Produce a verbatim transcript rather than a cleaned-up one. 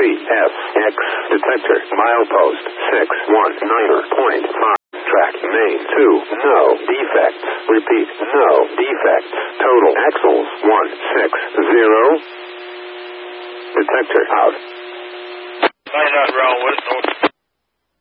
F, X, detector, milepost, six one niner point five. Track main two, no defects. Repeat, no defects. Total axles, one six zero. Detector out. Find out, Ron, what is